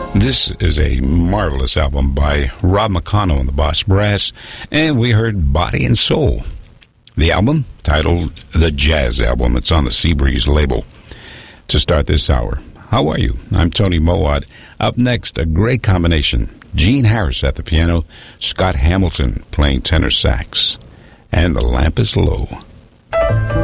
This is a marvelous album by Rob McConnell and the Boss Brass, and we heard Body and Soul. The album, titled The Jazz Album, it's on the Seabreeze label. To start this hour, how are you? I'm Tony Mowat. Up next, a great combination. Gene Harris at the piano, Scott Hamilton playing tenor sax, and The Lamp is Low.